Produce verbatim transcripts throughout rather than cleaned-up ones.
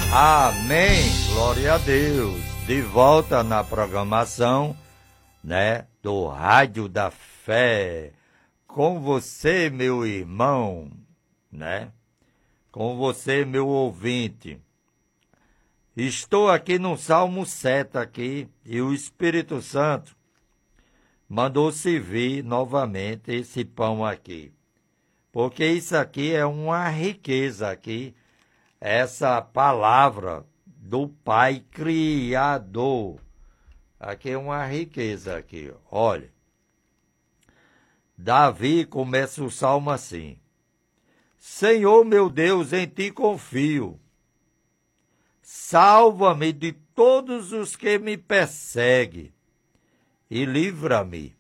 Amém, glória a Deus. De volta na programação, né, do Rádio da Fé. Com você, meu irmão, né? Com você, meu ouvinte. Estou aqui no Salmo sete aqui, e o Espírito Santo mandou servir novamente esse pão aqui. Porque isso aqui é uma riqueza aqui, essa palavra do Pai Criador. Aqui é uma riqueza aqui, olha. Davi começa o salmo assim: Senhor meu Deus, em ti confio. Salva-me de todos os que me perseguem e livra-me,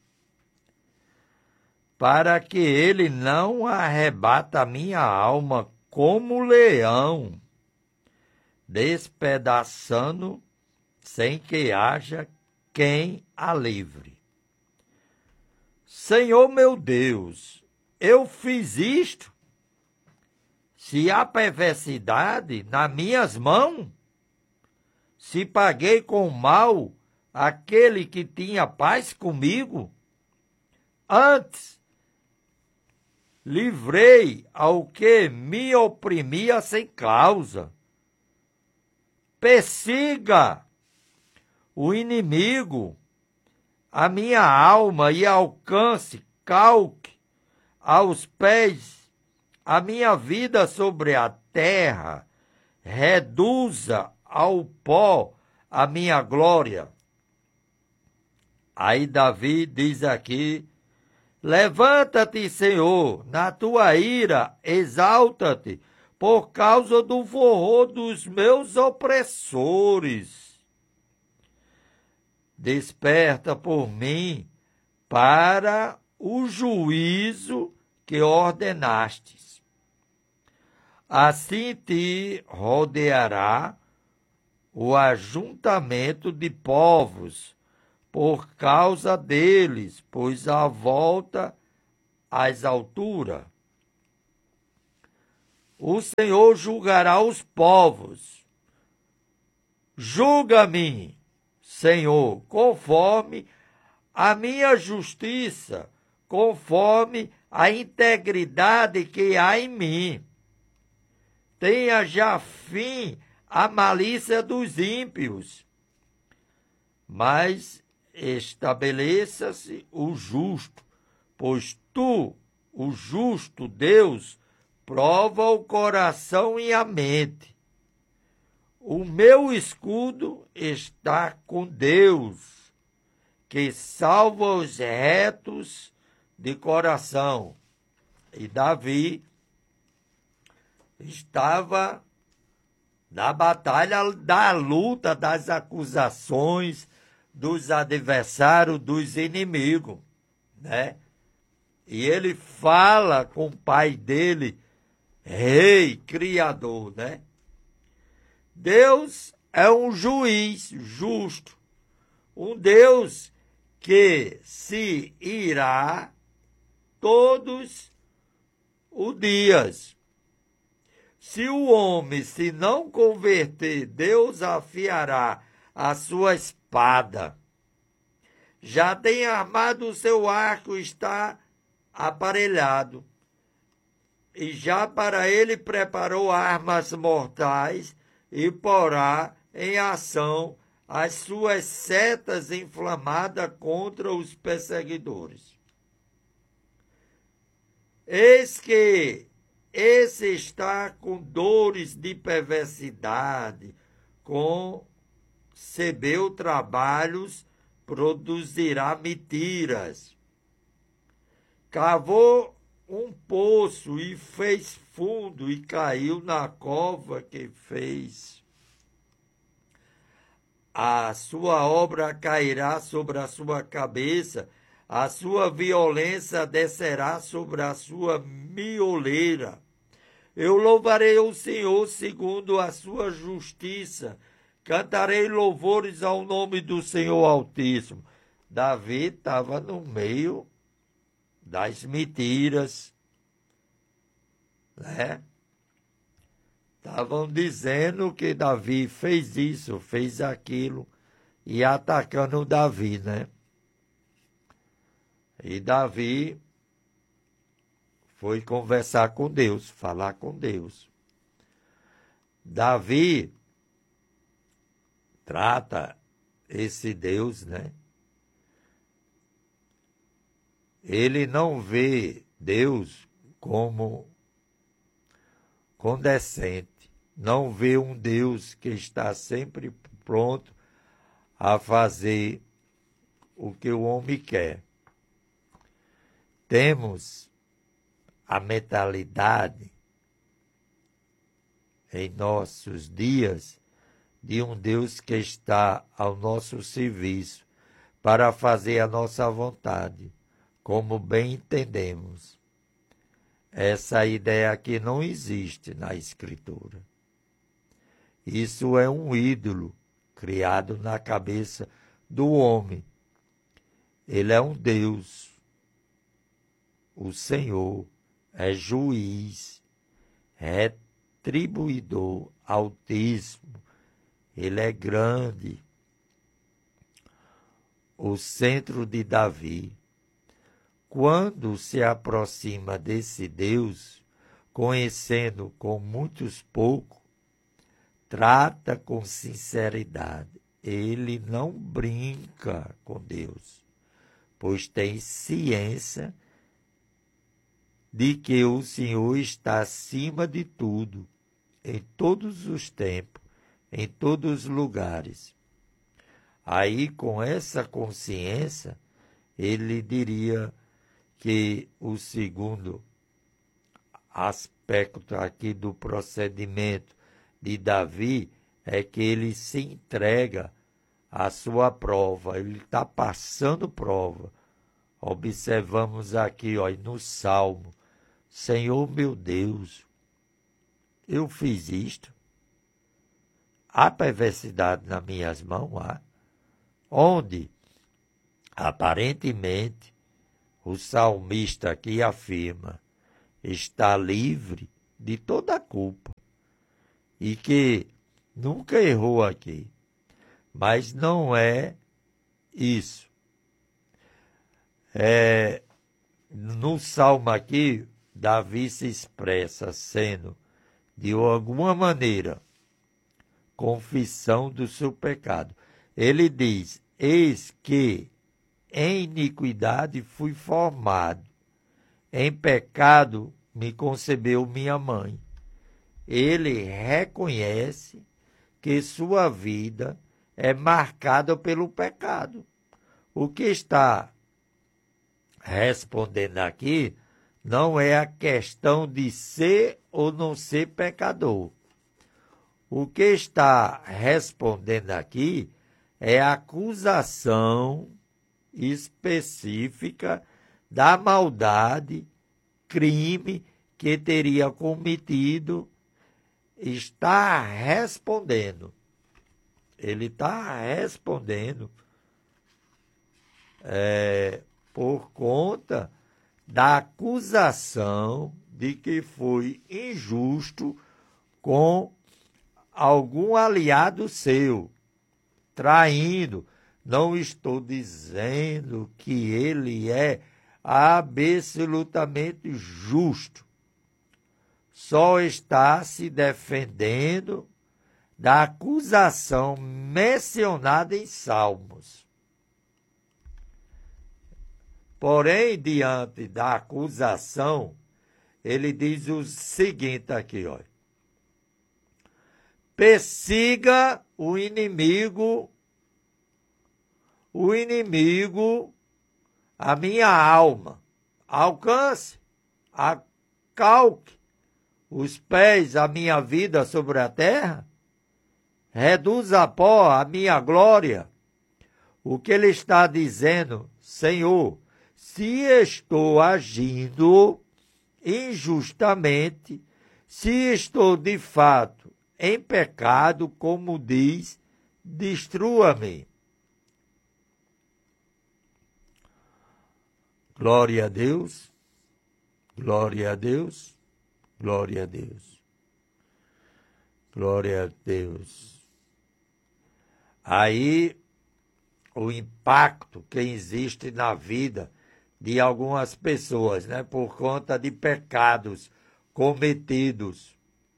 para que ele não arrebata a minha alma como leão, despedaçando sem que haja quem a livre. Senhor meu Deus, eu fiz isto. Se há perversidade nas minhas mãos, se paguei com mal aquele que tinha paz comigo, antes livrei ao que me oprimia sem causa. Persiga o inimigo a minha alma e alcance, calque aos pés a minha vida sobre a terra, reduza ao pó a minha glória. Aí Davi diz aqui: levanta-te, Senhor, na tua ira, exalta-te, por causa do horror dos meus opressores. Desperta por mim para o juízo que ordenastes. Assim te rodeará o ajuntamento de povos, por causa deles, pois a volta às alturas. O Senhor julgará os povos. Julga-me, Senhor, conforme a minha justiça, conforme a integridade que há em mim. Tenha já fim a malícia dos ímpios, mas estabeleça-se o justo, pois tu, o justo Deus, prova o coração e a mente. O meu escudo está com Deus, que salva os retos de coração. E Davi estava na batalha da luta, das acusações, dos adversários, dos inimigos, né? E ele fala com o pai dele, Rei, Criador, né? Deus é um juiz justo, um Deus que se irá todos os dias. Se o homem se não converter, Deus afiará a sua espada. Já tem armado o seu arco, está aparelhado. E já para ele preparou armas mortais e porá em ação as suas setas inflamadas contra os perseguidores. Eis que esse está com dores de perversidade, concebeu trabalhos, produzirá mentiras. Cavou um poço e fez fundo e caiu na cova que fez. A sua obra cairá sobre a sua cabeça, a sua violência descerá sobre a sua mioleira. Eu louvarei o Senhor segundo a sua justiça, cantarei louvores ao nome do Senhor Altíssimo. Davi estava no meio das mentiras, né? estavam dizendo que Davi fez isso, fez aquilo, e atacando Davi, né? E Davi foi conversar com Deus, falar com Deus. Davi trata esse Deus, né? Ele não vê Deus como condescente, não vê um Deus que está sempre pronto a fazer o que o homem quer. Temos a mentalidade em nossos dias de um Deus que está ao nosso serviço para fazer a nossa vontade, como bem entendemos. Essa ideia aqui não existe na Escritura. Isso é um ídolo criado na cabeça do homem. Ele é um Deus. O Senhor é juiz, é retribuidor, altíssimo. Ele é grande. O centro de Davi. Quando se aproxima desse Deus, conhecendo com muitos poucos, trata com sinceridade. Ele não brinca com Deus, pois tem ciência de que o Senhor está acima de tudo, em todos os tempos, em todos os lugares. Aí, com essa consciência, ele diria que o segundo aspecto aqui do procedimento de Davi é que ele se entrega à sua prova, ele está passando prova. Observamos aqui, ó, no Salmo, Senhor meu Deus, eu fiz isto. Há perversidade nas minhas mãos, há. Onde, aparentemente, o salmista aqui afirma, está livre de toda a culpa e que nunca errou aqui. Mas não é isso. É, no salmo aqui, Davi se expressa sendo, de alguma maneira, confissão do seu pecado. Ele diz, eis que em iniquidade fui formado, em pecado me concebeu minha mãe. Ele reconhece que sua vida é marcada pelo pecado. O que está respondendo aqui não é a questão de ser ou não ser pecador. O que está respondendo aqui é a acusação específica da maldade, crime que teria cometido. Está respondendo. Ele está respondendo é, por conta da acusação de que foi injusto com algum aliado seu, traindo. Não estou dizendo que ele é absolutamente justo. Só está se defendendo da acusação mencionada em Salmos. Porém, diante da acusação, ele diz o seguinte aqui, olha. Persiga o inimigo, o inimigo, a minha alma. Alcance, acalque os pés a minha vida sobre a terra. Reduza a pó a minha glória. O que ele está dizendo, Senhor, se estou agindo injustamente, se estou de fato em pecado, como diz, destrua-me. Glória a Deus, glória a Deus, glória a Deus. Glória a Deus. Aí, o impacto que existe na vida de algumas pessoas, né, por conta de pecados cometidos.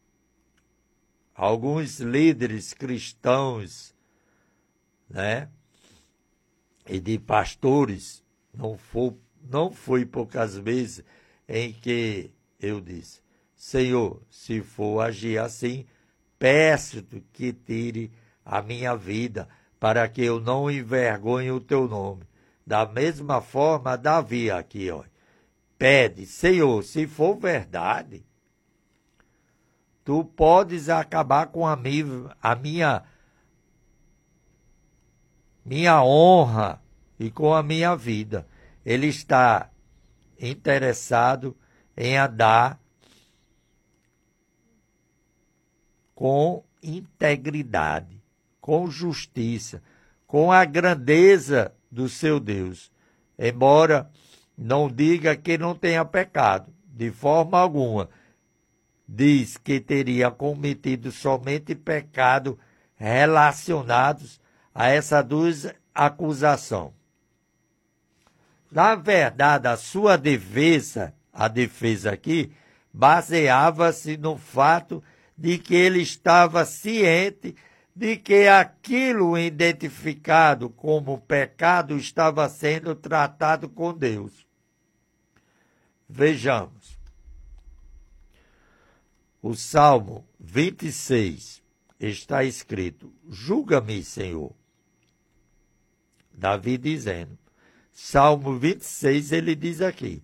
Alguns líderes cristãos, né, e de pastores, não foi, não foi poucas vezes em que eu disse: Senhor, se for agir assim, peço-te que tire a minha vida, para que eu não envergonhe o teu nome. Da mesma forma, Davi aqui, ó, pede: Senhor, se for verdade, tu podes acabar com a minha, a minha, minha honra e com a minha vida. Ele está interessado em andar com integridade, com justiça, com a grandeza do seu Deus. Embora não diga que não tenha pecado, de forma alguma. Diz que teria cometido somente pecado relacionados a essa duas acusações. Na verdade, a sua defesa, a defesa aqui, baseava-se no fato de que ele estava ciente de que aquilo identificado como pecado estava sendo tratado com Deus. Vejamos. O Salmo vinte e seis está escrito: julga-me, Senhor. Davi dizendo. Salmo vinte e seis, ele diz aqui: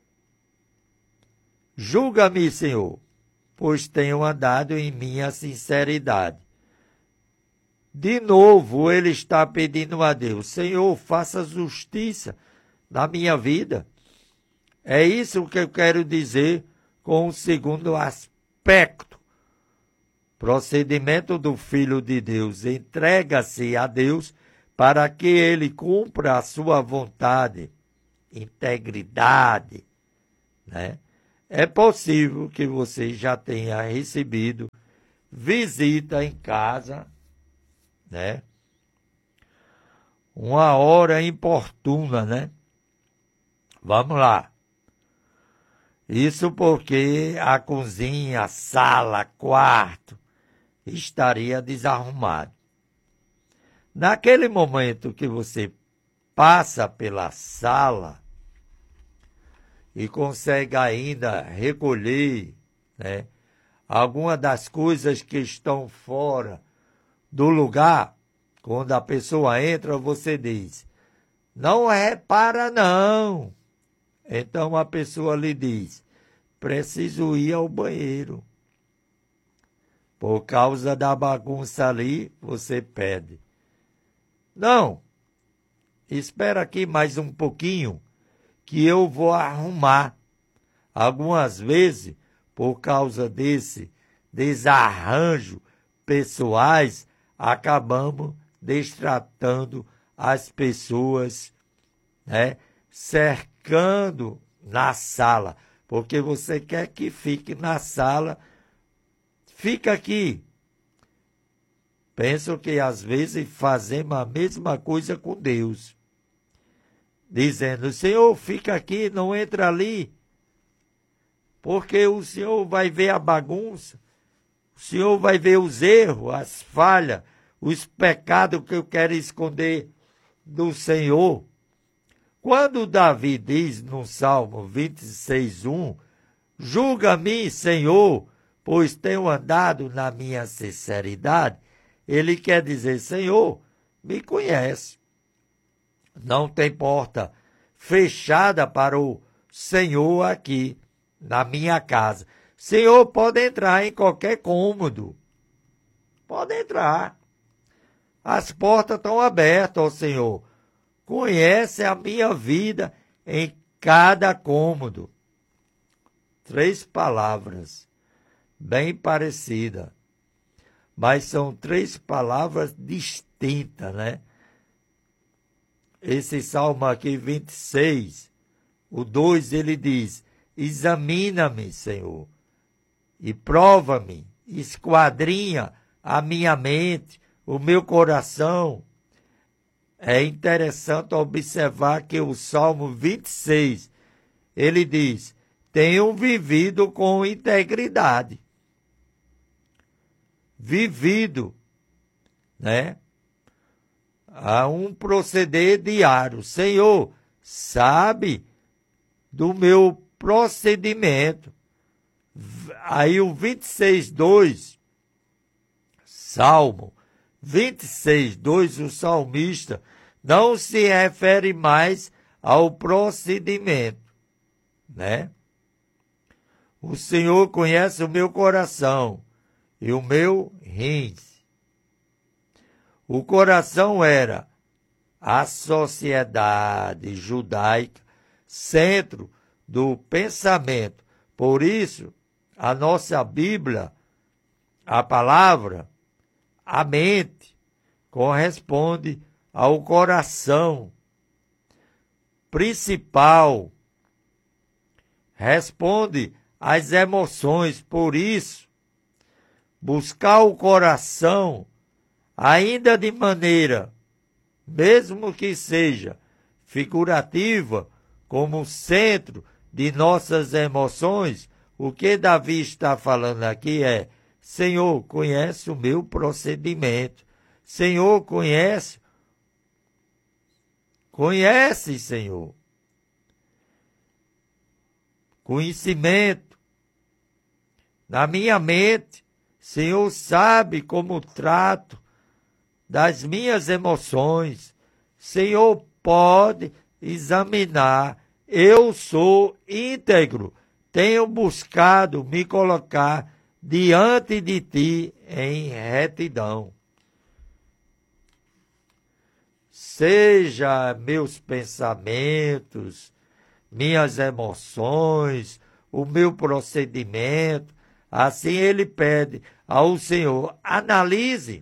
julga-me, Senhor, pois tenho andado em minha sinceridade. De novo, ele está pedindo a Deus: Senhor, faça justiça na minha vida. É isso que eu quero dizer com o segundo aspecto. Procedimento do Filho de Deus: entrega-se a Deus para que ele cumpra a sua vontade, integridade, né? É possível que você já tenha recebido visita em casa, né? Uma hora importuna, né? Vamos lá. Isso porque a cozinha, a sala, quarto estaria desarrumado. Naquele momento que você passa pela sala e consegue ainda recolher, né, alguma das coisas que estão fora do lugar, quando a pessoa entra, você diz: não repara não. Então a pessoa lhe diz: preciso ir ao banheiro. Por causa da bagunça ali, você pede: não, espera aqui mais um pouquinho, que eu vou arrumar. Algumas vezes, por causa desse desarranjo pessoais, acabamos destratando as pessoas, né, cercando na sala, porque você quer que fique na sala. Fica aqui. Penso que às vezes fazemos a mesma coisa com Deus, dizendo: Senhor, fica aqui, não entra ali, porque o Senhor vai ver a bagunça, o Senhor vai ver os erros, as falhas, os pecados que eu quero esconder do Senhor. Quando Davi diz no Salmo vinte e seis, um, julga-me, Senhor, pois tenho andado na minha sinceridade, ele quer dizer: Senhor, me conhece. Não tem porta fechada para o Senhor aqui na minha casa. Senhor, pode entrar em qualquer cômodo. Pode entrar. As portas estão abertas, ó Senhor. Conhece a minha vida em cada cômodo. Três palavras bem parecidas, mas são três palavras distintas, né? Esse salmo aqui, vinte e seis, o dois, ele diz: examina-me, Senhor, e prova-me, esquadrinha a minha mente, o meu coração. É interessante observar que o Salmo vinte e seis, ele diz: tenho vivido com integridade. Vivido, né? A um proceder diário. Senhor, sabe do meu procedimento. Aí o vinte e seis, dois, Salmo vinte e seis, dois, o salmista não se refere mais ao procedimento, né? O Senhor conhece o meu coração e o meu rins. O coração era a sociedade judaica, centro do pensamento. Por isso, a nossa Bíblia, a palavra, a mente, corresponde ao coração principal, responde às emoções. Por isso, buscar o coração, ainda de maneira, mesmo que seja figurativa, como centro de nossas emoções, o que Davi está falando aqui é: Senhor, conhece o meu procedimento. Senhor, conhece. Conhece, Senhor. Conhecimento. Na minha mente, Senhor sabe como trato das minhas emoções. Senhor pode examinar. Eu sou íntegro. Tenho buscado me colocar diante de ti em retidão. Seja meus pensamentos, minhas emoções, o meu procedimento. Assim ele pede ao Senhor: analise,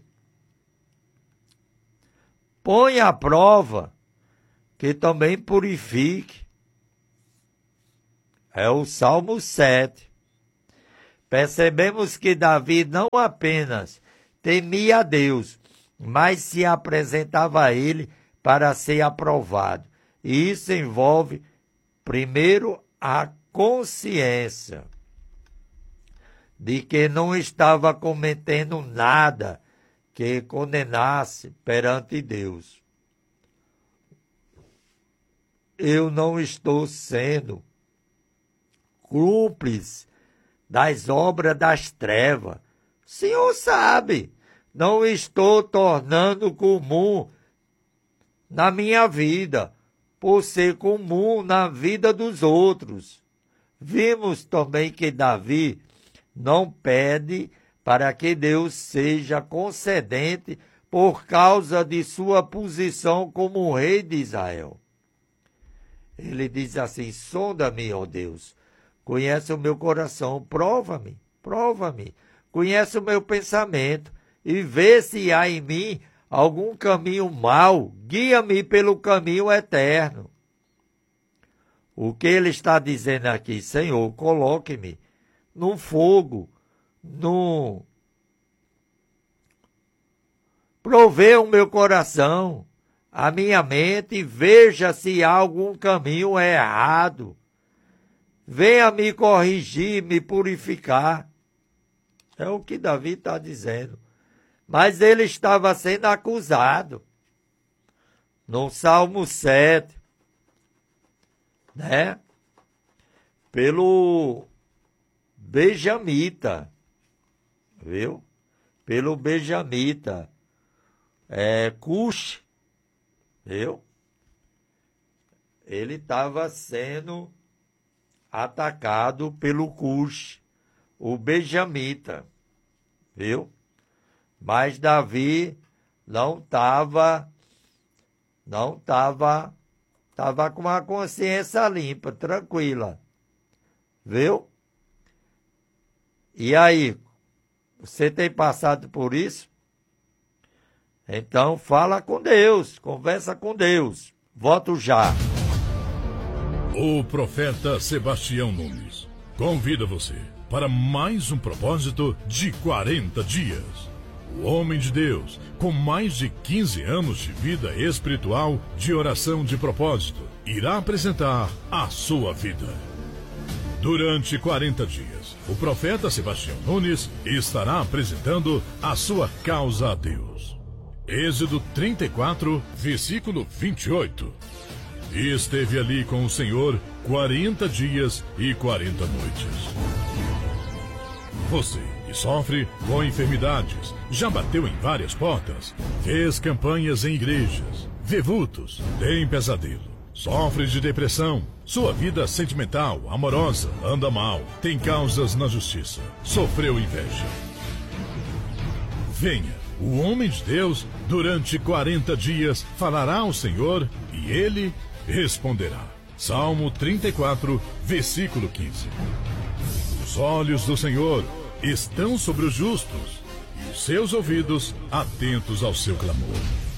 ponha à prova, que também purifique. É o Salmo sete. Percebemos que Davi não apenas temia a Deus, mas se apresentava a ele para ser aprovado. E isso envolve, primeiro, a consciência de que não estava cometendo nada que condenasse perante Deus. Eu não estou sendo cúmplice das obras das trevas. O Senhor sabe, não estou tornando comum na minha vida, por ser comum na vida dos outros. Vimos também que Davi não pede para que Deus seja concedente por causa de sua posição como rei de Israel. Ele diz assim: sonda-me, ó Deus, conhece o meu coração, prova-me, prova-me, conhece o meu pensamento e vê se há em mim algum caminho mau, guia-me pelo caminho eterno. O que ele está dizendo aqui? Senhor, coloque-me no fogo, no... provê o meu coração, a minha mente, e veja se há algum caminho errado. Venha me corrigir, me purificar. É o que Davi está dizendo. Mas ele estava sendo acusado. No Salmo sete, né? Pelo Benjamita, viu? Pelo Benjamita, é, Cush, viu? Ele estava sendo atacado pelo Cush, o Benjamita, viu? Mas Davi não estava, não estava, estava com a consciência limpa, tranquila, viu? E aí, você tem passado por isso? Então fala com Deus, conversa com Deus. Voto já. O profeta Sebastião Nunes convida você para mais um propósito de quarenta dias. O homem de Deus, com mais de quinze anos de vida espiritual de oração de propósito, irá apresentar a sua vida. Durante quarenta dias, o profeta Sebastião Nunes estará apresentando a sua causa a Deus. Êxodo trinta e quatro, versículo vinte e oito. E esteve ali com o Senhor quarenta dias e quarenta noites. Você que sofre com enfermidades, já bateu em várias portas, fez campanhas em igrejas, vê vultos, tem pesadelo, sofre de depressão, sua vida sentimental, amorosa, anda mal, tem causas na justiça, sofreu inveja. Venha, o homem de Deus, durante quarenta dias, falará ao Senhor e ele responderá. Salmo trinta e quatro, versículo quinze. Os olhos do Senhor estão sobre os justos e os seus ouvidos atentos ao seu clamor.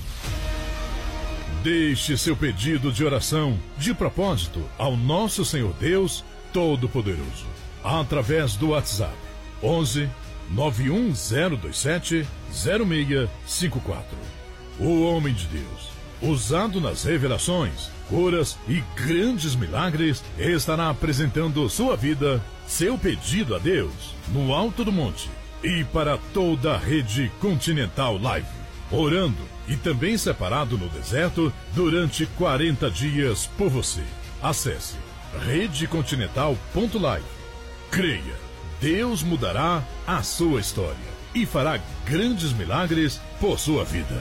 Deixe seu pedido de oração, de propósito, ao nosso Senhor Deus Todo-Poderoso, através do WhatsApp onze, nove um zero dois sete, zero seis cinco quatro. O homem de Deus, usado nas revelações, curas e grandes milagres, estará apresentando sua vida, seu pedido a Deus, no alto do monte e para toda a rede Continental Live, orando e também separado no deserto durante quarenta dias por você. Acesse rede continental ponto live. Creia, Deus mudará a sua história e fará grandes milagres por sua vida.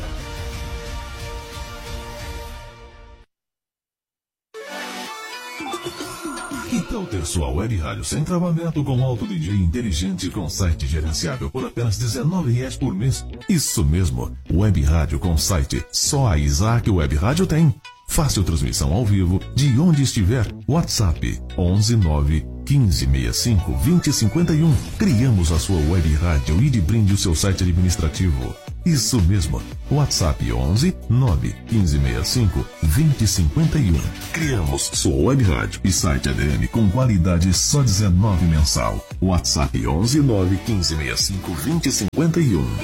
Que tal ter sua web rádio sem travamento com alto D J inteligente com site gerenciável por apenas dezenove reais por mês? Isso mesmo, web rádio com site. Só a Isaac Web Rádio tem. Fácil transmissão ao vivo de onde estiver. WhatsApp onze nove quinze sessenta e cinco vinte cinquenta e um. Criamos a sua web rádio e de brinde o seu site administrativo. Isso mesmo, WhatsApp onze nove quinze sessenta e cinco vinte cinquenta e um. Criamos sua web rádio e site A D M com qualidade só dezenove mensal. WhatsApp onze nove quinze sessenta e cinco vinte cinquenta e um.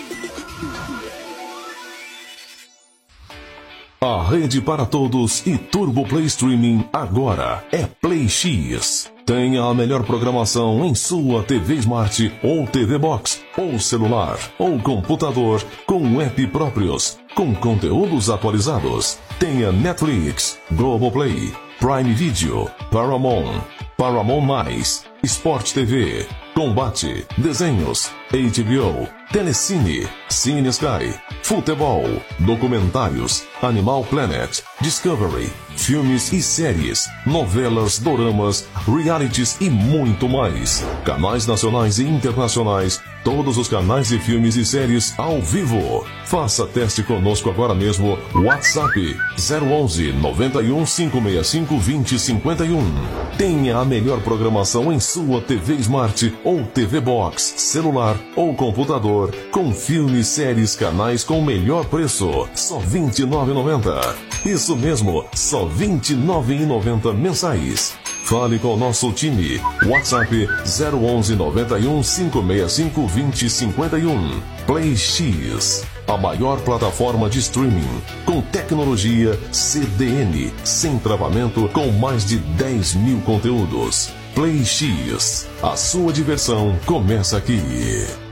A rede para todos e Turbo Play Streaming agora é Play X. Tenha a melhor programação em sua T V Smart ou T V Box, ou celular, ou computador, com app próprios, com conteúdos atualizados. Tenha Netflix, Globoplay, Prime Video, Paramount, Paramount Mais, Sport T V, Combate, Desenhos, H B O, Telecine, Cine Sky, Futebol, Documentários, Animal Planet, Discovery, filmes e séries, novelas, doramas, realities e muito mais. Canais nacionais e internacionais, todos os canais de filmes e séries ao vivo. Faça teste conosco agora mesmo. WhatsApp zero onze noventa e um cinco sessenta e cinco vinte cinquenta e um. Tenha a melhor programação em sua T V Smart ou T V Box, celular ou computador, com filmes, séries, canais com o melhor preço, só vinte e nove reais e noventa centavos. Isso mesmo, só vinte e nove reais e noventa centavos mensais. Fale com o nosso time. WhatsApp zero onze noventa e um cinco sessenta e cinco vinte cinquenta e um. Play X, a maior plataforma de streaming com tecnologia C D N, sem travamento, com mais de dez mil conteúdos. Play X, a sua diversão começa aqui.